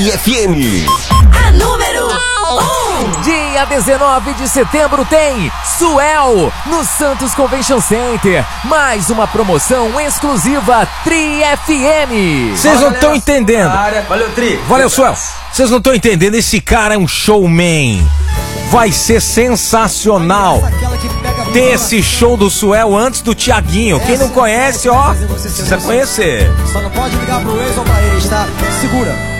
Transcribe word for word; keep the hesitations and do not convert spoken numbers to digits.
Tri F M. A número um. Dia dezenove de setembro tem Suel no Santos Convention Center. Mais uma promoção exclusiva Tri F M. Vocês não estão entendendo. Valeu, Tri. Valeu, Suel. Vocês não estão entendendo. Esse cara é um showman. Vai ser sensacional ter esse show do Suel antes do Thiaguinho. Quem não conhece, ó, precisa conhecer. Só não pode ligar pro ex ou pra ex, tá? Segura.